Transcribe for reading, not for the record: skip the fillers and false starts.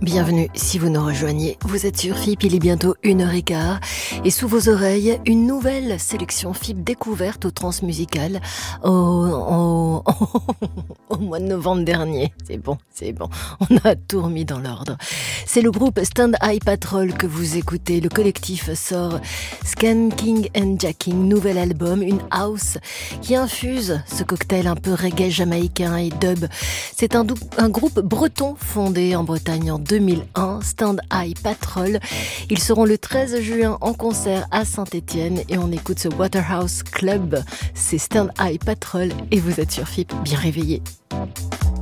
Bienvenue si vous nous rejoignez. Vous êtes sur FIP, il est bientôt 1h15 et sous vos oreilles, une nouvelle sélection FIP découverte au Transmusical au mois de novembre dernier. C'est bon. On a tout remis dans l'ordre. C'est le groupe Stand Eye Patrol que vous écoutez. Le collectif sort Skanking and Jacking, nouvel album, une house qui infuse ce cocktail un peu reggae jamaïcain et dub. C'est un groupe breton fondé en Bretagne en 2001, Stand Eye Patrol. Ils seront le 13 juin en concert à Saint-Étienne et on écoute ce Waterhouse Club. C'est Stand Eye Patrol et vous êtes sur FIP, bien réveillés.